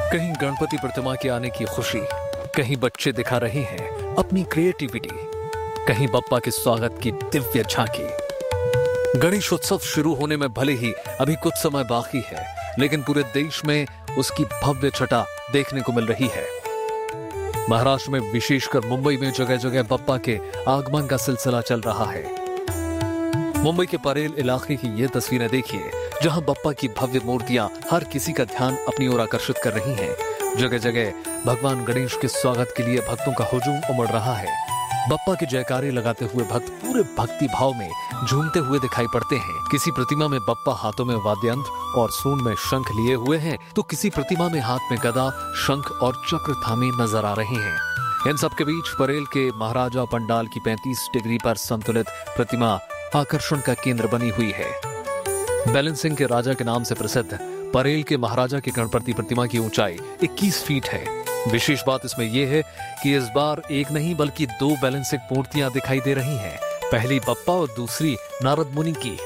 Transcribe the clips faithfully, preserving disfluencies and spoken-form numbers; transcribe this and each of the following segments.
कहीं गणपति प्रतिमा के आने की खुशी, कहीं बच्चे दिखा रहे हैं अपनी क्रिएटिविटी, कहीं बप्पा के स्वागत की दिव्य झांकी। गणेश उत्सव शुरू होने में भले ही अभी कुछ समय बाकी है, लेकिन पूरे देश में उसकी भव्य छटा देखने को मिल रही है। महाराष्ट्र में विशेषकर मुंबई में जगह जगह बप्पा के आगमन का सिलसिला चल रहा है। मुंबई के परेल इलाके की ये तस्वीरें देखिए, जहां बप्पा की भव्य मूर्तियां हर किसी का ध्यान अपनी ओर आकर्षित कर रही हैं। जगह जगह भगवान गणेश के स्वागत के लिए भक्तों का हुजूम उमड़ रहा है। बप्पा के जयकारे लगाते हुए भक्त पूरे भक्ति भाव में झूमते हुए दिखाई पड़ते हैं। किसी प्रतिमा में बप्पा हाथों में वाद्ययंत्र और सूंड में शंख लिए हुए हैं, तो किसी प्रतिमा में हाथ में गदा, शंख और चक्र थामे नजर आ रहे हैं। इन सब के बीच परेल के महाराजा पंडाल की पैंतीस डिग्री पर संतुलित प्रतिमा आकर्षण का केंद्र बनी हुई है। बैलेंसिंग के राजा के नाम से प्रसिद्ध परेल के महाराजा की गणपति प्रतिमा की ऊंचाई इक्कीस फीट है। विशेष बात इसमें यह है कि इस बार एक नहीं बल्कि दो बैलेंसिंग मूर्तियां दिखाई दे रही हैं। पहली बप्पा और दूसरी नारद मुनि की।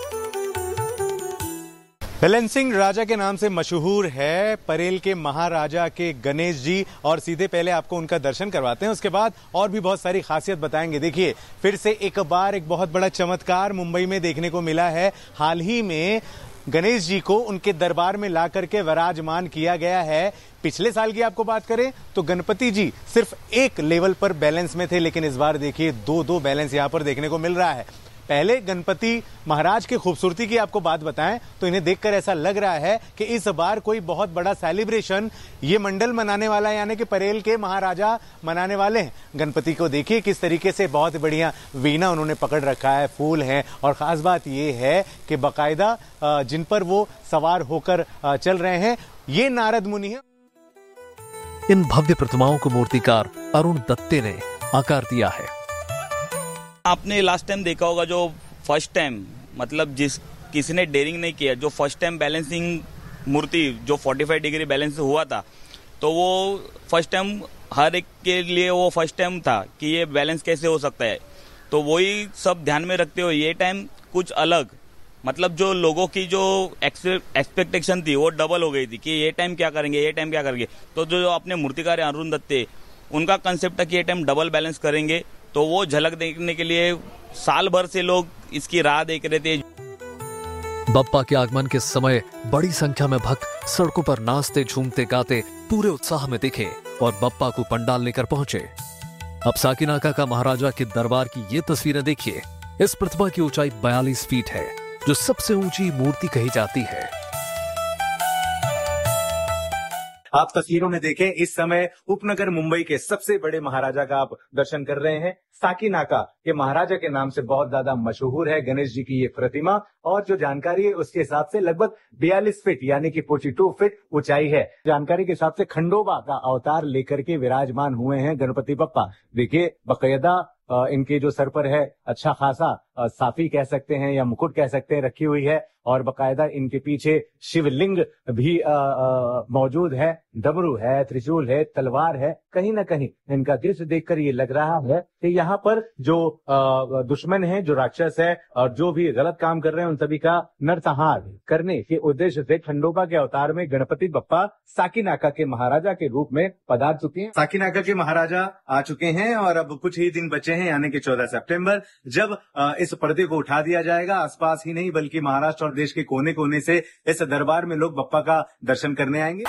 बैलेंसिंग राजा के नाम से मशहूर है परेल के महाराजा के गणेश जी, और सीधे पहले आपको उनका दर्शन करवाते हैं, उसके बाद और भी बहुत सारी खासियत बताएंगे। देखिए, फिर से एक बार एक बहुत बड़ा चमत्कार मुंबई में देखने को मिला है। हाल ही में गणेश जी को उनके दरबार में ला करके विराजमान किया गया है। पिछले साल की आपको बात करें तो गणपति जी सिर्फ एक लेवल पर बैलेंस में थे, लेकिन इस बार देखिए दो दो बैलेंस यहां पर देखने को मिल रहा है। पहले गणपति महाराज की खूबसूरती की आपको बात बताएं तो इन्हें देखकर ऐसा लग रहा है कि इस बार कोई बहुत बड़ा सेलिब्रेशन ये मंडल मनाने वाला है, यानी कि परेल के महाराजा मनाने वाले हैं। गणपति को देखिए किस तरीके से बहुत बढ़िया वीणा उन्होंने पकड़ रखा है, फूल हैं, और खास बात ये है कि बाकायदा जिन पर वो सवार होकर चल रहे हैं ये नारद मुनि है। इन भव्य प्रतिमाओं को मूर्तिकार अरुण दत्ते ने आकार दिया है। आपने लास्ट टाइम देखा होगा जो फर्स्ट टाइम, मतलब जिस किसी ने डेयरिंग नहीं किया, जो फर्स्ट टाइम बैलेंसिंग मूर्ति जो पैंतालीस डिग्री बैलेंस हुआ था, तो वो फर्स्ट टाइम हर एक के लिए वो फर्स्ट टाइम था कि ये बैलेंस कैसे हो सकता है। तो वही सब ध्यान में रखते हुए ये टाइम कुछ अलग, मतलब जो लोगों की जो एक्सपेक्टेशन थी वो डबल हो गई थी कि ये टाइम क्या करेंगे, ये टाइम क्या करेंगे। तो जो अपने मूर्तिकार अरुण दत्ते, उनका कंसेप्ट था कि ये टाइम डबल बैलेंस करेंगे। तो वो झलक देखने के लिए साल भर से लोग इसकी राह देख रहे थे। बप्पा के आगमन के समय बड़ी संख्या में भक्त सड़कों पर नाचते झूमते गाते पूरे उत्साह में दिखे और बप्पा को पंडाल लेकर पहुंचे। अब साकिनाका का महाराजा के दरबार की ये तस्वीरें देखिए। इस प्रतिमा की ऊंचाई बयालीस फीट है, जो सबसे ऊंची मूर्ति कही जाती है। आप तस्वीरों में देखें, इस समय उपनगर मुंबई के सबसे बड़े महाराजा का आप दर्शन कर रहे हैं। साकिनाका के महाराजा के नाम से बहुत ज्यादा मशहूर है गणेश जी की ये प्रतिमा, और जो जानकारी है उसके हिसाब से लगभग बयालीस फीट यानी कि बयालीस फीट ऊंचाई है। जानकारी के हिसाब से खंडोबा का अवतार लेकर के विराजमान हुए हैं गणपति बप्पा। देखिए बकायदा इनके जो सर पर है अच्छा खासा साफी कह सकते हैं या मुकुट कह सकते हैं रखी हुई है, और बकायदा इनके पीछे शिवलिंग भी मौजूद है, डमरू है, त्रिशूल है, तलवार है। कहीं ना कहीं इनका दृश्य देखकर ये लग रहा है कि यहाँ पर जो आ, दुश्मन है, जो राक्षस है और जो भी गलत काम कर रहे हैं, उन सभी का नरसंहार करने के उद्देश्य से खंडोबा के अवतार में गणपति बप्पा साकिनाका के महाराजा के रूप में पधार चुके हैं। साकिनाका के महाराजा आ चुके हैं और अब कुछ ही दिन बचे हैं, यानी कि चौदह सितंबर, जब इस पर्दे को उठा दिया जाएगा। आसपास ही नहीं बल्कि महाराष्ट्र और देश के कोने कोने से इस दरबार में लोग बप्पा का दर्शन करने आएंगे।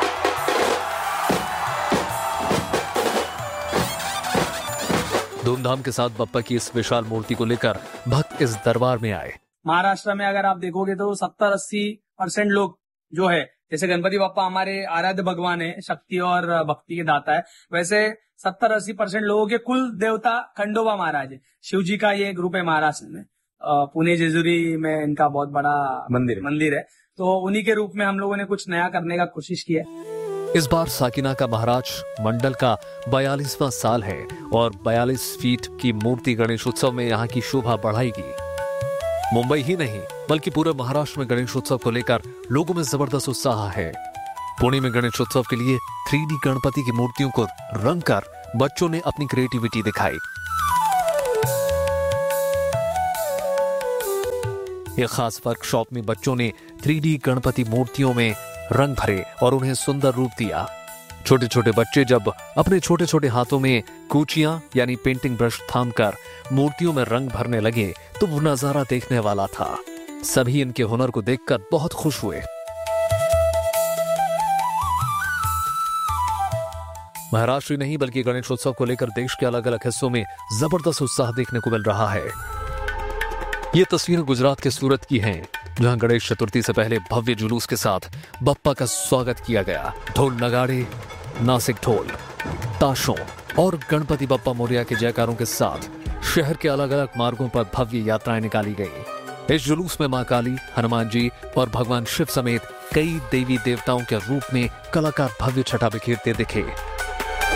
धूमधाम के साथ बप्पा की इस विशाल मूर्ति को लेकर भक्त इस दरबार में आए। महाराष्ट्र में अगर आप देखोगे तो सत्तर अस्सी परसेंट लोग जो है, जैसे गणपति बप्पा हमारे आराध्य भगवान है, शक्ति और भक्ति के दाता है, वैसे सत्तर अस्सी परसेंट लोगों के कुल देवता खंडोबा महाराज है। शिव जी का ये ग्रुप है महाराष्ट्र में। पुणे जेजुरी में इनका बहुत बड़ा मंदिर मंदिर है, तो उन्हीं के रूप में हम लोगों ने कुछ नया करने का कोशिश किया। इस बार साकिनाका महाराज मंडल का बयालीसवां साल है और बयालीस फीट की मूर्ति गणेश उत्सव में यहाँ की शोभा बढ़ाएगी। मुंबई ही नहीं बल्कि पूरे महाराष्ट्र में गणेश उत्सव को लेकर लोगों में जबरदस्त उत्साह है। पुणे में गणेश उत्सव के लिए थ्री डी गणपति की मूर्तियों को रंग कर बच्चों ने अपनी क्रिएटिविटी दिखाई। एक खास वर्कशॉप में बच्चों ने थ्री डी गणपति मूर्तियों में रंग भरे और उन्हें सुंदर रूप दिया। छोटे छोटे बच्चे जब अपने छोटे छोटे हाथों में कूचियां यानी पेंटिंग ब्रश थामकर मूर्तियों में रंग भरने लगे तो वो नजारा देखने वाला था। सभी इनके हुनर को देखकर बहुत खुश हुए। महाराष्ट्र ही नहीं बल्कि गणेशोत्सव को लेकर देश के अलग अलग हिस्सों में जबरदस्त उत्साह देखने को मिल रहा है। ये तस्वीरें गुजरात के सूरत की हैं, जहां गणेश चतुर्थी से पहले भव्य जुलूस के साथ बप्पा का स्वागत किया गया। ढोल नगाड़े, नासिक ढोल, ताशों और गणपति बप्पा मोरिया के जयकारों के साथ शहर के अलग अलग मार्गों पर भव्य यात्राएं निकाली गई। इस जुलूस में मां काली, हनुमान जी और भगवान शिव समेत कई देवी देवताओं के रूप में कलाकार भव्य छटा बिखेरते दिखे।